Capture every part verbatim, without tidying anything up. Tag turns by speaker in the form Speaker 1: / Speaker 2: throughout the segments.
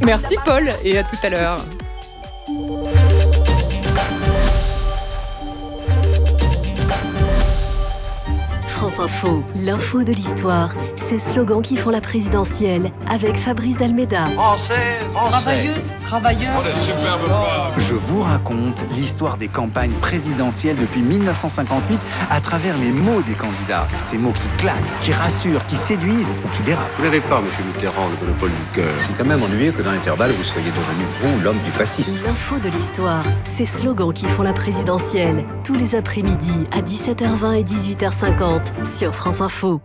Speaker 1: Merci Paul et à tout à l'heure.
Speaker 2: France Info, l'info de l'histoire, ces slogans qui font la présidentielle avec Fabrice Dalméda.
Speaker 3: Français, Français.
Speaker 4: Travailleuse, travailleurs.
Speaker 3: Oh, superbe plat.
Speaker 5: Je vous raconte l'histoire des campagnes présidentielles depuis mille neuf cent cinquante-huit à travers les mots des candidats. Ces mots qui claquent, qui rassurent, qui séduisent ou qui dérapent.
Speaker 6: Vous n'avez pas, monsieur Mitterrand, le monopole du cœur.
Speaker 7: C'est quand même ennuyeux que dans l'intervalle, vous soyez devenu, vous, l'homme du passif.
Speaker 2: L'info de l'histoire, ces slogans qui font la présidentielle, tous les après-midi à dix-sept heures vingt et dix-huit heures cinquante sur France Info.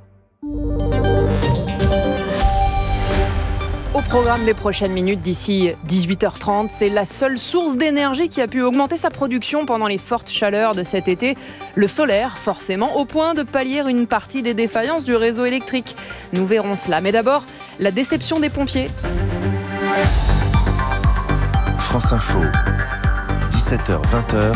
Speaker 1: Au programme des prochaines minutes, d'ici dix-huit heures trente, c'est la seule source d'énergie qui a pu augmenter sa production pendant les fortes chaleurs de cet été. Le solaire, forcément, au point de pallier une partie des défaillances du réseau électrique. Nous verrons cela. Mais d'abord, la déception des pompiers.
Speaker 8: France Info, dix-sept heures vingt.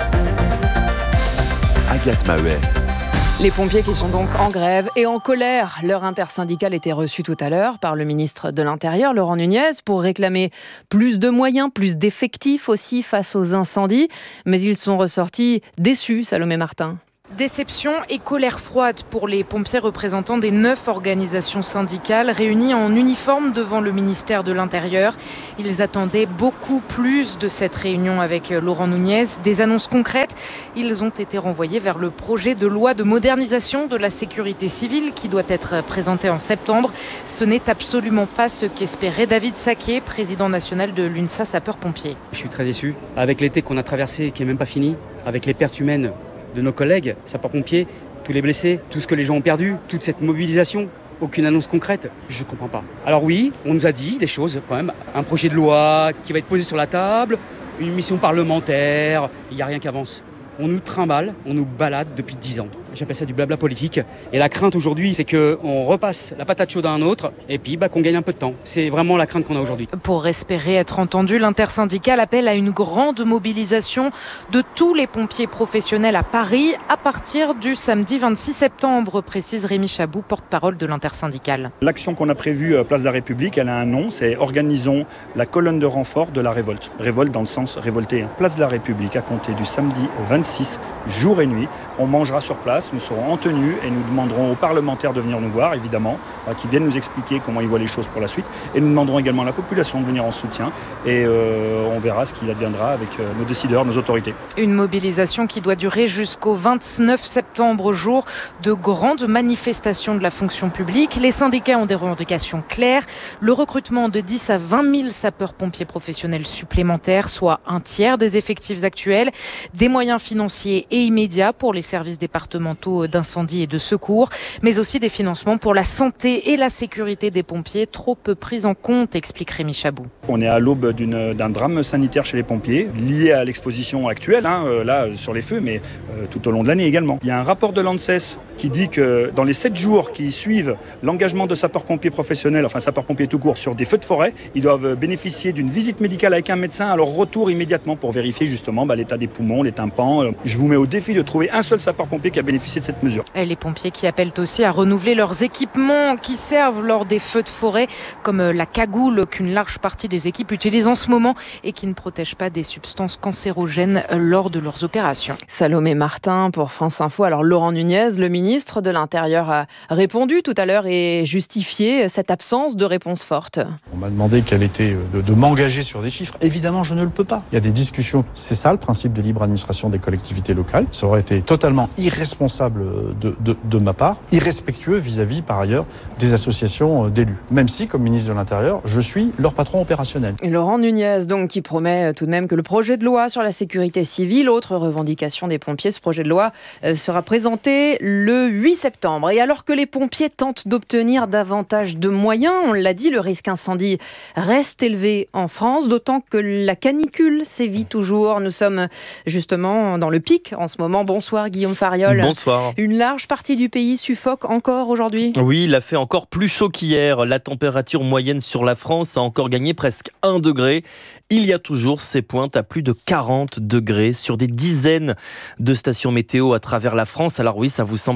Speaker 8: Agathe Maheuet.
Speaker 1: Les pompiers qui sont donc en grève et en colère. Leur intersyndicale était reçue tout à l'heure par le ministre de l'Intérieur, Laurent Nunez, pour réclamer plus de moyens, plus d'effectifs aussi face aux incendies. Mais ils sont ressortis déçus, Salomé Martin.
Speaker 9: Déception et colère froide pour les pompiers représentants des neuf organisations syndicales réunies en uniforme devant le ministère de l'Intérieur. Ils attendaient beaucoup plus de cette réunion avec Laurent Nunez. Des annonces concrètes, ils ont été renvoyés vers le projet de loi de modernisation de la sécurité civile qui doit être présenté en septembre. Ce n'est absolument pas ce qu'espérait David Saquet, président national de l'UNSA Sapeurs-Pompiers.
Speaker 10: Je suis très déçu. Avec l'été qu'on a traversé et qui n'est même pas fini, avec les pertes humaines de nos collègues sapeurs-pompiers, tous les blessés, tout ce que les gens ont perdu, toute cette mobilisation, aucune annonce concrète, je ne comprends pas. Alors oui, on nous a dit des choses quand même, un projet de loi qui va être posé sur la table, une mission parlementaire, il n'y a rien qui avance. On nous trimballe, on nous balade depuis dix ans. J'appelle ça du blabla politique. Et la crainte aujourd'hui, c'est qu'on repasse la patate chaude à un autre et puis bah, qu'on gagne un peu de temps. C'est vraiment la crainte qu'on a aujourd'hui.
Speaker 9: Pour espérer être entendu, l'intersyndicale appelle à une grande mobilisation de tous les pompiers professionnels à Paris à partir du samedi vingt-six septembre, précise Rémi Chabou, porte-parole de l'intersyndicale.
Speaker 11: L'action qu'on a prévue à Place de la République, elle a un nom, c'est « Organisons la colonne de renfort de la révolte ». Révolte dans le sens révolté. Place de la République, à compter du samedi au vingt-six, jour et nuit, on mangera sur place. Nous serons en tenue et nous demanderons aux parlementaires de venir nous voir, évidemment, qui viennent nous expliquer comment ils voient les choses pour la suite. Et nous demanderons également à la population de venir en soutien. Et euh, on verra ce qu'il adviendra avec euh, nos décideurs, nos autorités.
Speaker 9: Une mobilisation qui doit durer jusqu'au vingt-neuf septembre, jour de grandes manifestations de la fonction publique. Les syndicats ont des revendications claires. Le recrutement de dix à vingt mille sapeurs-pompiers professionnels supplémentaires, soit un tiers des effectifs actuels. Des moyens financiers et immédiats pour les services départementaux d'incendie et de secours, mais aussi des financements pour la santé et la sécurité des pompiers, trop peu pris en compte, explique Rémi Chabou.
Speaker 11: On est à l'aube d'une, d'un drame sanitaire chez les pompiers, lié à l'exposition actuelle, hein, euh, là, sur les feux, mais euh, tout au long de l'année également. Il y a un rapport de l'ANSES qui dit que dans les sept jours qui suivent l'engagement de sapeurs-pompiers professionnels, enfin sapeurs-pompiers tout court, sur des feux de forêt, ils doivent bénéficier d'une visite médicale avec un médecin à leur retour immédiatement pour vérifier justement bah, l'état des poumons, les tympans. Je vous mets au défi de trouver un seul sapeur-pompier qui a bénéficié de cette mesure.
Speaker 9: Et les pompiers qui appellent aussi à renouveler leurs équipements qui servent lors des feux de forêt, comme la cagoule qu'une large partie des équipes utilisent en ce moment et qui ne protègent pas des substances cancérogènes lors de leurs opérations.
Speaker 1: Salomé Martin pour France Info. Alors Laurent Nunez, le ministre de l'Intérieur, a répondu tout à l'heure et justifié cette absence de réponse forte.
Speaker 12: On m'a demandé quelle était de, de m'engager sur des chiffres. Évidemment, je ne le peux pas. Il y a des discussions. C'est ça le principe de libre administration des collectivités locales. Ça aurait été totalement irresponsable de, de, de ma part, irrespectueux vis-à-vis, par ailleurs, des associations d'élus. Même si, comme ministre de l'Intérieur, je suis leur patron opérationnel.
Speaker 1: Et Laurent Nunez, donc, qui promet tout de même que le projet de loi sur la sécurité civile, autre revendication des pompiers, ce projet de loi euh, sera présenté le huit septembre. Et alors que les pompiers tentent d'obtenir davantage de moyens, on l'a dit, le risque incendie reste élevé en France, d'autant que la canicule sévit toujours. Nous sommes justement dans le pic en ce moment. Bonsoir Guillaume Fariol.
Speaker 13: Bonsoir.
Speaker 1: Une large partie du pays suffoque encore aujourd'hui.
Speaker 13: Oui, il a fait encore plus chaud qu'hier. La température moyenne sur la France a encore gagné presque un degré. Il y a toujours ces pointes à plus de quarante degrés sur des dizaines de stations météo à travers la France. Alors oui, ça vous semble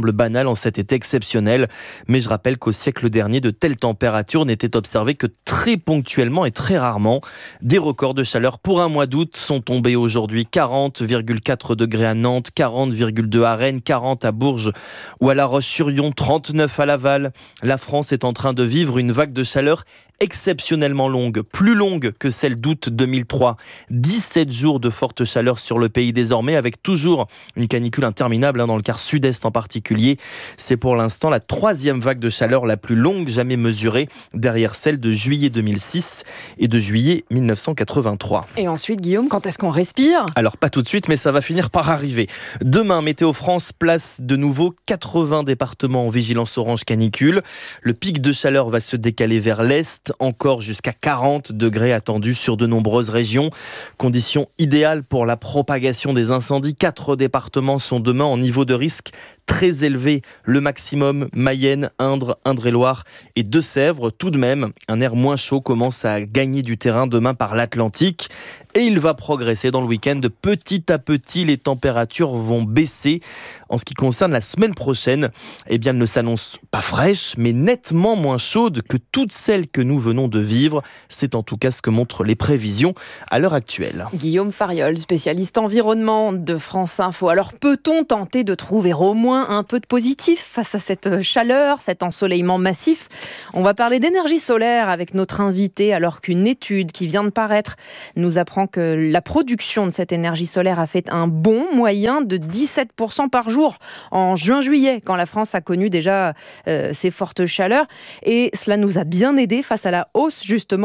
Speaker 13: semble banal en cet été exceptionnel. Mais je rappelle qu'au siècle dernier, de telles températures n'étaient observées que très ponctuellement et très rarement. Des records de chaleur pour un mois d'août sont tombés aujourd'hui. quarante virgule quatre degrés à Nantes, quarante virgule deux à Rennes, quarante à Bourges ou à La Roche-sur-Yon, trente-neuf à Laval. La France est en train de vivre une vague de chaleur exceptionnellement longue, plus longue que celle d'août deux mille trois. dix-sept jours de forte chaleur sur le pays désormais, avec toujours une canicule interminable hein, dans le quart sud-est en particulier. C'est pour l'instant la troisième vague de chaleur la plus longue jamais mesurée, derrière celle de juillet deux mille six et de juillet mille neuf cent quatre-vingt-trois.
Speaker 1: Et ensuite, Guillaume, quand est-ce qu'on respire ?
Speaker 13: Alors pas tout de suite, mais ça va finir par arriver. Demain, Météo France place de nouveau quatre-vingts départements en vigilance orange canicule. Le pic de chaleur va se décaler vers l'est, encore jusqu'à quarante degrés attendus sur de nombreuses régions. Conditions idéales pour la propagation des incendies. Quatre départements sont demain en niveau de risque très élevé. Le maximum, Mayenne, Indre, Indre-et-Loire et Deux-Sèvres. Tout de même, un air moins chaud commence à gagner du terrain demain par l'Atlantique. Et il va progresser dans le week-end. Petit à petit, les températures vont baisser. En ce qui concerne la semaine prochaine, eh bien, elle ne s'annonce pas fraîche, mais nettement moins chaude que toutes celles que nous venons de vivre. C'est en tout cas ce que montrent les prévisions à l'heure actuelle.
Speaker 1: Guillaume Fariol, spécialiste environnement de France Info. Alors, peut-on tenter de trouver au moins un peu de positif face à cette chaleur, cet ensoleillement massif ? On va parler d'énergie solaire avec notre invité, alors qu'une étude qui vient de paraître nous apprend que la production de cette énergie solaire a fait un bond moyen de dix-sept pour cent par jour en juin-juillet, quand la France a connu déjà euh, ces fortes chaleurs. Et cela nous a bien aidé face à la hausse justement